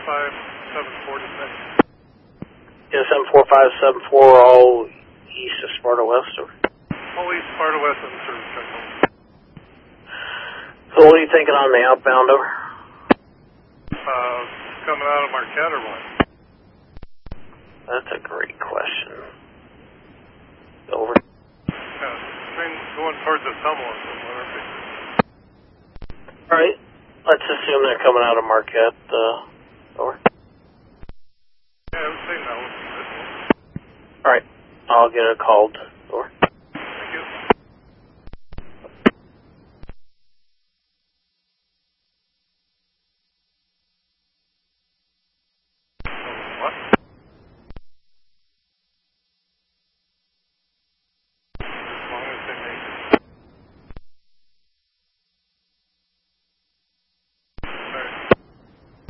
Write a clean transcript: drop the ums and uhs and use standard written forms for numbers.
74574 to 6. Yeah, 74574, all east of Sparta West. Or? All east Sparta West on the service check. So what are you thinking on the outbound over? Coming out of Marquette or what? That's a great question. Over. Going towards the Summerlin. All right. Let's assume they're coming out of Marquette. Over. Yeah, I would say no. All right. I'll get it called.